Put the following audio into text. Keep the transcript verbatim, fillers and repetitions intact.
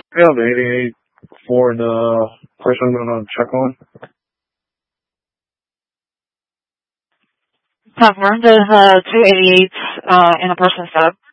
Yeah, the eighty-eight for the person I'm gonna check on. Confirm there's uh, two eighty-eights uh, in a person setup.